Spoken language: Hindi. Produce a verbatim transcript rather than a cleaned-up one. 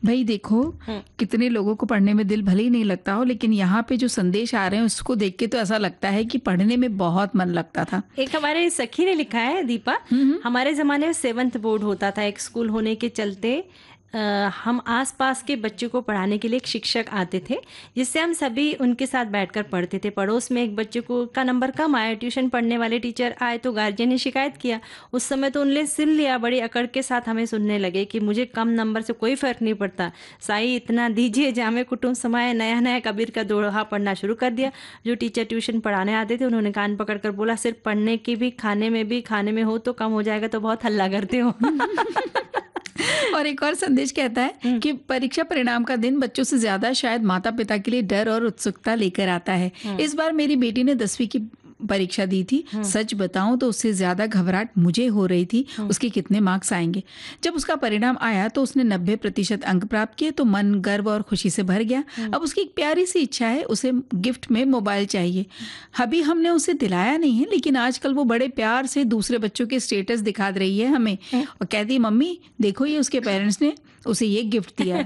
भाई देखो, कितने लोगों को पढ़ने में दिल भले ही नहीं लगता हो, लेकिन यहाँ पे जो संदेश आ रहे हैं उसको देख के तो ऐसा लगता है कि पढ़ने में बहुत मन लगता था। एक हमारे सखी ने लिखा है, दीपा, हमारे ज़माने में सेवन्थ बोर्ड होता था। एक स्कूल होने के चलते आ, हम आसपास के बच्चों को पढ़ाने के लिए एक शिक्षक आते थे, जिससे हम सभी उनके साथ बैठकर पढ़ते थे। पड़ोस में एक बच्चे को का नंबर कम आया, ट्यूशन पढ़ने वाले टीचर आए तो गार्जियन ने शिकायत किया। उस समय तो उनने सुन लिया, बड़ी अकड़ के साथ हमें सुनने लगे कि मुझे कम नंबर से कोई फ़र्क नहीं पड़ता, साई इतना दीजिए जामे कुटुंब समाए। नया नया कबीर का दोहा पढ़ना शुरू कर दिया। जो टीचर ट्यूशन पढ़ाने आते थे उन्होंने कान पकड़ कर बोला, सिर्फ पढ़ने की भी, खाने में भी, खाने में हो तो कम हो जाएगा, तो बहुत हल्ला करते हो। और एक और संदेश कहता है कि परीक्षा परिणाम का दिन बच्चों से ज्यादा शायद माता पिता के लिए डर और उत्सुकता लेकर आता है। इस बार मेरी बेटी ने दसवीं की परीक्षा दी थी। सच बताऊं तो उससे ज्यादा घबराहट मुझे हो रही थी उसके कितने मार्क्स आएंगे। जब उसका परिणाम आया तो उसने नब्बे प्रतिशत अंक प्राप्त किए तो मन गर्व और खुशी से भर गया। अब उसकी एक प्यारी सी इच्छा है, उसे गिफ्ट में मोबाइल चाहिए। अभी हमने उसे दिलाया नहीं है, लेकिन आजकल वो बड़े प्यार से दूसरे बच्चों के स्टेटस दिखा रही है हमें और कहती, मम्मी देखो ये उसके पेरेंट्स ने उसे ये गिफ्ट दिया है।